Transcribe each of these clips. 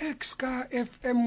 Ska FM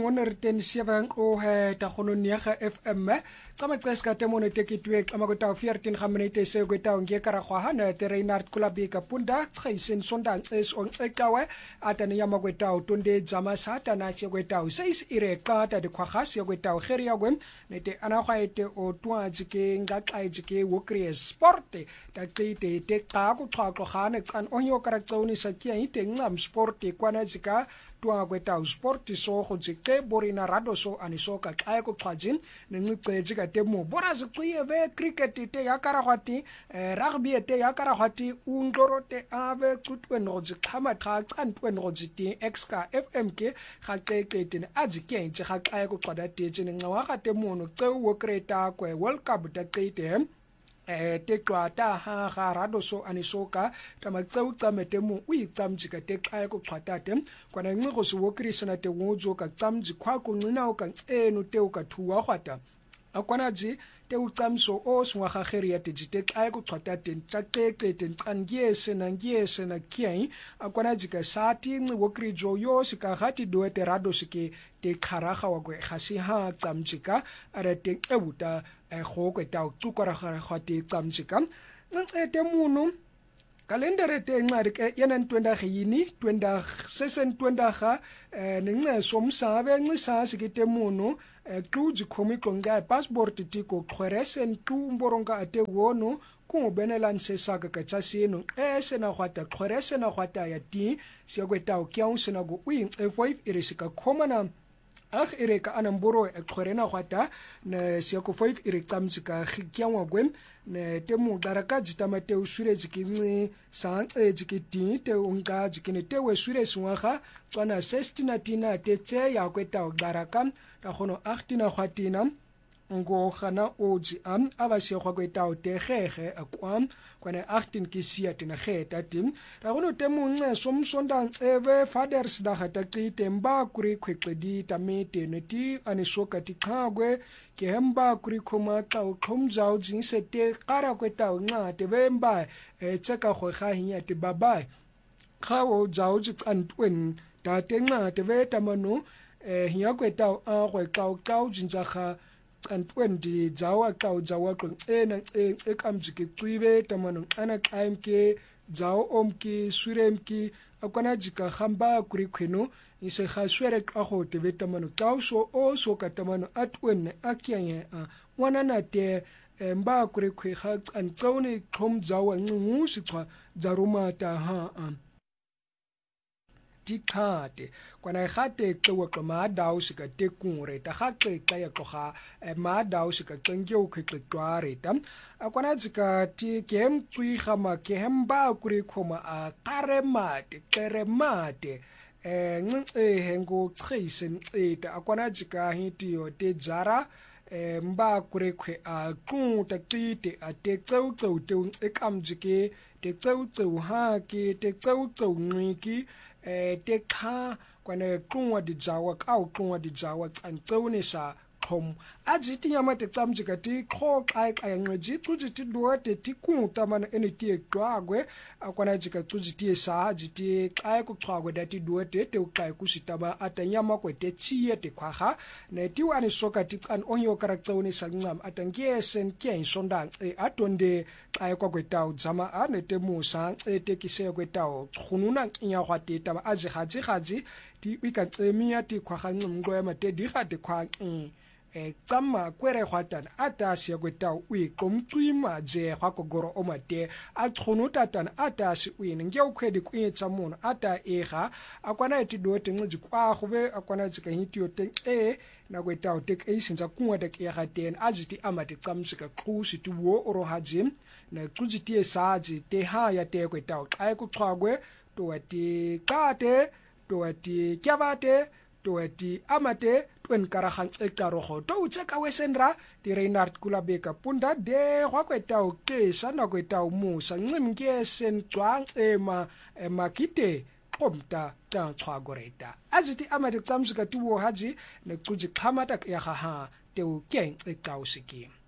107 o he ta gono niaga FM tsama tseska temone tekitwe tsama go ta 14 ga minute se go ta nge kara go hana te Reinhard Kulabika punda tsaisen sonda tses on ekawe atane ya magweta utonde dzama sata na se go ta seis ire qata de khwagasi go ta geria gwen nete ana ga ete o twa tsike nga qaitsike wo create sport ta tsite te xa go xwaxwa gane tsan onyo kara tsoni sa kia ite ngam sport kwana tsika twa kweta sport so go tse borina rado so aniso ka xa go xwajin ne ngicetse ka temo bora ziqiye ve cricket te ya karagwati rugby te ya karagwati unqorote ave cutwen go zikhama xa cantwen go ziti Ska FM ke ga qeqetene azike nje ga xa go xwada tetse ne ncawa ga temo no tse wo kreta kwe World Cup ta qete te twata ha ga rado so anisoka tamatseu tsametemu o itsamjika te xa go xwatate kwana nci go se wo krisana te ngojo ka tsamji khwa ko ncina o ka eno te o ka thuwa gwata akwanaji te utsamso o swa ga geria te jite xa go xwatate tsa qeqete ncangiese na kiai akwanaji ka sati nci wo krijo yo sika gati do te rado sike te kharaga wa go gasi ha tsamjika are te ebuta go kweta uqukara khati tsamjika ncete muno kalendere te ncari ke yena 20 yini 20 sesen 20 ga nenceso msabe ncisa sikite muno xuji khomi konga passport tiko khweresen tumboronga ate wono ku benelan se saka ka tsasino sena gwata khweresena gwata ya ti se kweta o kya usena go uing e5 irisika khomana ag ireka anamboro khwerena gwata ne se ko 5 iritsamtsika khikyangwa gwen ne temu daraka jitamate usure jikinci sang jikiti te unga jikine te we sure swaga tswana 16 tina te tse ya kweta daraka ta gono 18 gwatina ngo gana oji aba se gwa kweta o te gege akwam kwana 18 ke sia tina geta tim ta gono temu nce somsonda eve fathers da gata qitemba kuri khweqedi tamete neti anisoka tikhagwe ke hemba kuri khoma ka o khomjao jinsete qara kweta nqa te bemba tseka go ga hinya te babai ga o jao jikantwen ta te nqa te beta mano hinya kweta a go ka jinjaga antwendi jawa ka jawa qo ena ekamjike qibe tamano ana qaimke jawo omki suremki akwana jika khamba kuri khweno ise khashwere ka go te betamano tauso o so ka tamano atwenne akyanye wana na te mba kuri khwe ga antsone qhom jawa ncu sixwa jarumata ha tikhate kwana gate tlowa ma dawo sika tekure ta gate ya tloga ma dawo sika tsenge o khitware ta akwana tsika ti kem tsui gama ke hemba kuri khoma a qaremate nce hengo tseisen eta akwana tsika hitiyo te jara mba kuri khwe a tluta qite a te tseu te ekamjike te tseu ha ke te tseu nqiki te kha kwana qungwa di jawa ka o qungwa di jawa tsantsone sa khom ajiti nyama te tsamjika ti kho kai kai ngji tuji ti duate ti kuta mana ene ti ekgwagwe akwana jika tuji ti sa jiti kai ku xwagwe da ti duate te kai ku sitaba atanyama kwete chiye te khwaga ne ti wani soka ti tsan onyo karaktsone sa ngam atangesen ke insonda atonde kai kwa kweta o dzama ane te musa te kise kweta o khununa nya gwate taba aje gaji ti wika tsemia ti khwaga ngqwe ma te di ga te khwa tsama kwere gwatan ata se kweta o iqomcima je gwa kogoro o mate a tkhonotatan ata se uine nge o khwedi kwetsa mono ata ega akwana ti do te ngji kwa gobe akwana tsika hitio te na kweta o te isinza kunwa te ega ten ajiti amate tsamsika qhusi ti wo oro haji na tsuji esaji te ha ya te kweta o xa ku xwagwe to ati qate to ati kyabate to ati amate twen karagang ekarogo to tseka wesenra ti Reinhard Kulabika punda de gwa kweta o ke sana kweta o musa ncimke sen twang makite qomta ta xwagoreta ajiti amate tsamsika tuwo haji ne tsuji khamata ya ha te o ke ekausiki